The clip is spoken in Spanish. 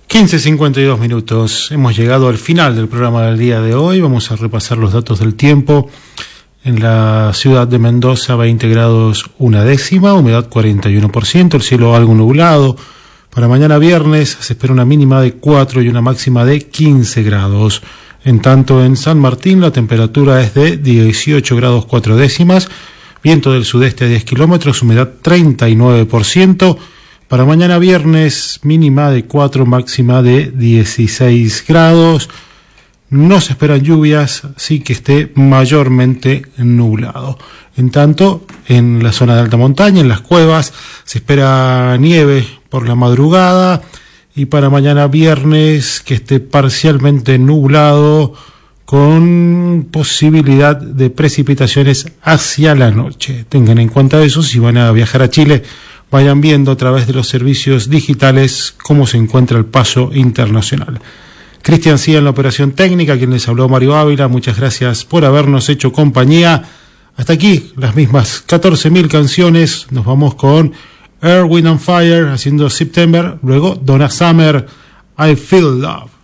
15:52. Hemos llegado al final del programa del día de hoy. Vamos a repasar los datos del tiempo. En la ciudad de Mendoza, 20 grados una décima, humedad 41%, el cielo algo nublado. Para mañana viernes se espera una mínima de 4 y una máxima de 15 grados. En tanto, en San Martín la temperatura es de 18 grados 4 décimas, viento del sudeste a 10 kilómetros, humedad 39%. Para mañana viernes, mínima de 4, máxima de 16 grados. No se esperan lluvias, sí que esté mayormente nublado. En tanto, en la zona de alta montaña, en las cuevas, se espera nieve por la madrugada. Y para mañana viernes, que esté parcialmente nublado, con posibilidad de precipitaciones hacia la noche. Tengan en cuenta eso si van a viajar a Chile. Vayan viendo a través de los servicios digitales cómo se encuentra el paso internacional. Cristian Cía en la operación técnica, quien les habló Mario Ávila. Muchas gracias por habernos hecho compañía. Hasta aquí, las mismas 14.000 canciones. Nos vamos con Earth, Wind and Fire haciendo September. Luego Donna Summer, I Feel Love.